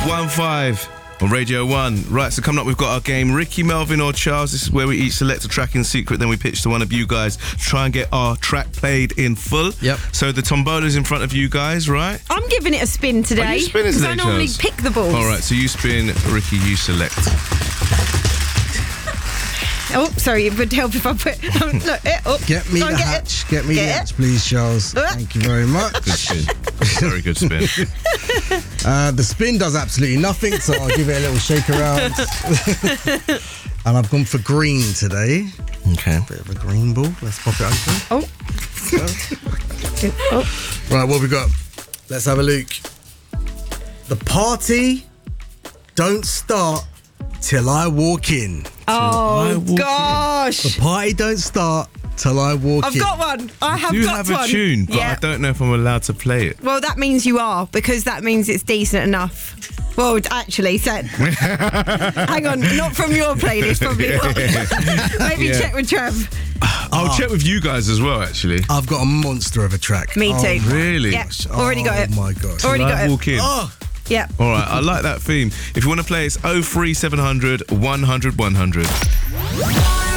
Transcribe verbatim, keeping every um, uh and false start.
one five on Radio one. Right, so coming up, we've got our game, Ricky, Melvin or Charles. This is where we each select a track in secret, then we pitch to one of you guys to try and get our track played in full. Yep. So the tombola's in front of you guys, right? I'm giving it a spin today. Are you spinning Because today, I normally Charles? pick the balls. All right, so you spin, Ricky, you select. Oh, sorry, it would help if I put... Um, look, eh, oh, Get me go the and get hatch. it. Get me Get the it. hatch, please, Charles. Uh. Thank you very much. Good spin. Very good spin. Uh, the spin does absolutely nothing, so I'll give it a little shake around. And I've gone for green today. Okay. Bit of a green ball. Let's pop it open. Oh. oh. Right, what we got? Let's have a look. The party don't start till I walk in. Oh, walk gosh. The party don't start till I walk I've in. got one. I have You got have one. a tune, but yeah. I don't know if I'm allowed to play it. Well, that means you are, because that means it's decent enough. Well, actually, so hang on, not from your playlist, probably not. Maybe Yeah. check with Trev. I'll check with you guys as well, actually. I've got a monster of a track. Me Oh, too. my Really? Yeah, gosh. already got it. Oh my gosh. Already Can got I it. walk in? Oh, Yeah. All right, I like that theme. If you want to play, it's oh three seven hundred one hundred one hundred.